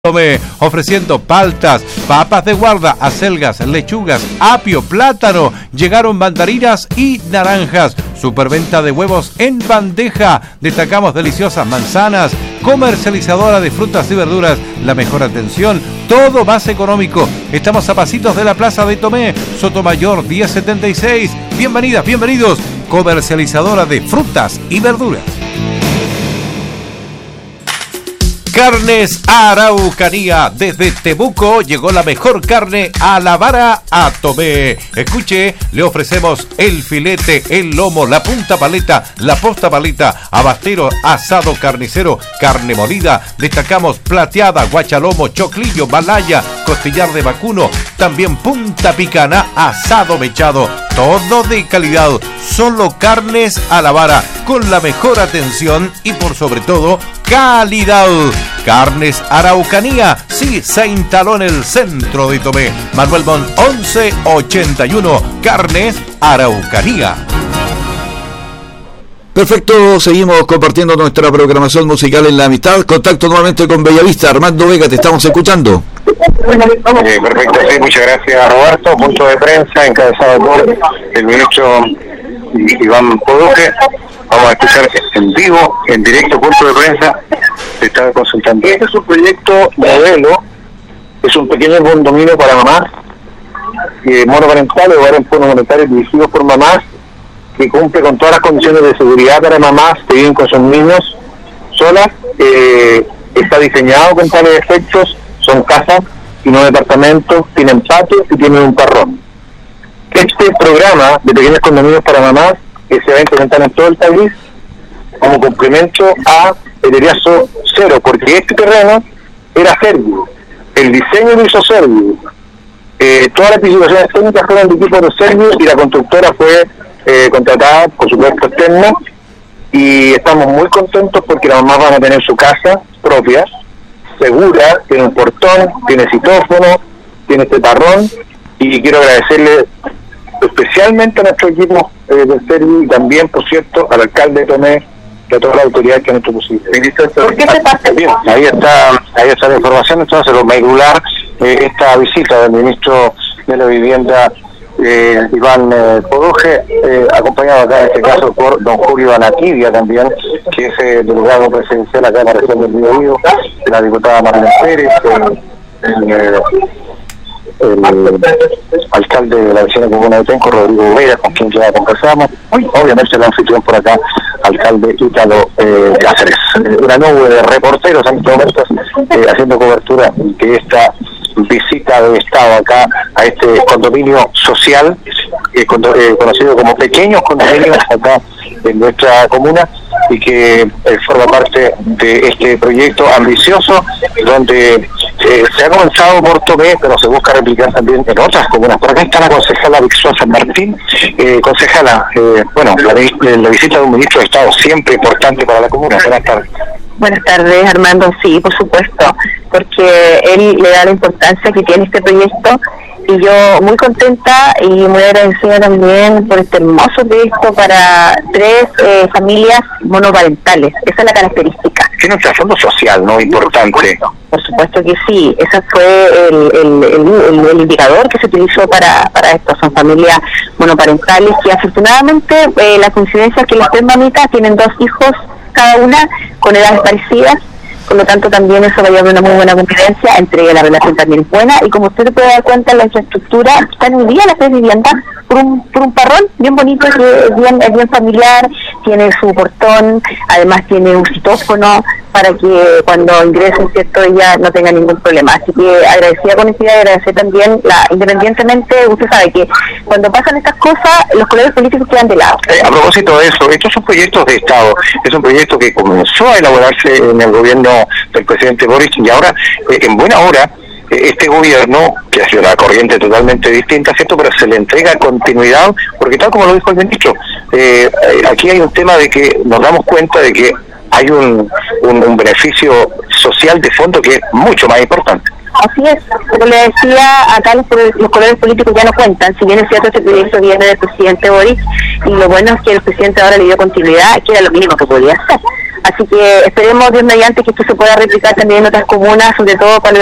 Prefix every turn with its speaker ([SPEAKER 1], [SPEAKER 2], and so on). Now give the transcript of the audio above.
[SPEAKER 1] Tomé, ofreciendo paltas, papas de guarda, acelgas, lechugas, apio, plátano, llegaron mandarinas y naranjas, superventa de huevos en bandeja, destacamos deliciosas manzanas, comercializadora de frutas y verduras, la mejor atención, todo más económico. Estamos a pasitos de la Plaza de Tomé, Sotomayor 1076. Bienvenidas, bienvenidos, comercializadora de frutas y verduras. Carnes Araucanía. Desde Temuco llegó la mejor carne a la vara a Tomé. Escuche, le ofrecemos el filete, el lomo, la punta paleta, la posta paleta, abastero, asado carnicero, carne molida. Destacamos plateada, guachalomo, choclillo, malaya, costillar de vacuno, también punta picana, asado mechado. Todo de calidad, solo carnes a la vara, con la mejor atención y por sobre todo, calidad. Carnes Araucanía, sí, se instaló en el centro de Tomé. Manuel Montt 1181, Carnes Araucanía.
[SPEAKER 2] Perfecto, seguimos compartiendo nuestra programación musical en la amistad. Contacto nuevamente con Bellavista. Armando Vega, te estamos escuchando.
[SPEAKER 3] Perfecto, sí, muchas gracias Roberto. Punto de prensa encabezado por el ministro Iván Poduje. Vamos a escuchar en vivo, en directo, punto de prensa. Se está consultando. Este es un proyecto modelo, es un pequeño condominio para mamás, monoparentales, hogares monoparentales dirigidos por mamás, que cumple con todas las condiciones de seguridad para mamás que viven con sus niños solas. Está diseñado con tales efectos, son casas y no departamentos, tienen patios y tienen un parrón. Este programa de pequeños condominios para mamás que se va a implementar en todo el país como complemento a Eleriazo Cero, porque este terreno era Servio, el diseño lo hizo Servio, todas las especificaciones técnicas fueron de equipo de Servio y la constructora fue contratada, por supuesto, externa, y estamos muy contentos porque las mamás van a tener su casa propia, segura, tiene un portón, tiene citófono, tiene este parrón, y quiero agradecerle especialmente a nuestro equipo de Servio y también, por cierto, al alcalde de Tomé y a todas las autoridades que han hecho posible.
[SPEAKER 4] ¿Por qué se pasa?
[SPEAKER 3] Bien, ahí está la información. Entonces, lo medular, esta visita del ministro de la Vivienda, Iván Poduje, acompañado acá en este caso por don Julio Anatibia también, que es delegado presidencial acá en la región del Biobío, la diputada Marlene Pérez, el alcalde de la vecina comuna de Tenco, Rodrigo Vera, con quien ya conversamos, obviamente el anfitrión por acá, alcalde Ítalo Cáceres. Una nube de reporteros en estos momentos haciendo cobertura de esta visita de Estado acá a este condominio social, conocido como pequeños condominios acá en nuestra comuna, y que forma parte de este proyecto ambicioso donde se ha comenzado por Tomé, pero se busca replicar también en otras comunas. Por acá está la concejala Vixua San Martín. Concejala, la visita de un ministro de Estado siempre importante para la comuna. Buenas tardes.
[SPEAKER 4] Buenas tardes, Armando. Sí, por supuesto, porque él le da la importancia que tiene este proyecto, y yo muy contenta y muy agradecida también por este hermoso proyecto para 3 familias monoparentales. Esa es la característica.
[SPEAKER 3] Tiene un trasfondo social, ¿no? Importante.
[SPEAKER 4] Por supuesto que sí. Ese fue el indicador que se utilizó para esto. Son familias monoparentales que afortunadamente la coincidencia es que las 3 mamitas tienen 2 hijos cada una con edades parecidas. Por lo tanto, también eso va a llevar una muy buena convivencia, entre la relación también es buena, y como usted se puede dar cuenta, la infraestructura está en un día, las 3 viviendas, por un parrón bien bonito, es bien familiar, tiene su portón, además tiene un citófono para que cuando ingresen, ¿cierto?, ella no tenga ningún problema. Así que agradecida con esta idea, agradecer también, independientemente, usted sabe que cuando pasan estas cosas, los colores políticos quedan de lado.
[SPEAKER 3] A propósito de eso, estos son proyectos de Estado, es un proyecto que comenzó a elaborarse en el gobierno del presidente Boric, y ahora, en buena hora, este gobierno, que ha sido una corriente totalmente distinta, ¿cierto?, pero se le entrega continuidad, porque tal como lo dijo el ministro, aquí hay un tema de que nos damos cuenta de que hay un beneficio social de fondo que es mucho más importante.
[SPEAKER 4] Así es, como le decía, acá los colores políticos ya no cuentan, si bien es cierto este proyecto viene del presidente Boric, y lo bueno es que el presidente ahora le dio continuidad, que era lo mínimo que podía hacer. Así que esperemos, Dios mediante, que esto se pueda replicar también en otras comunas, sobre todo para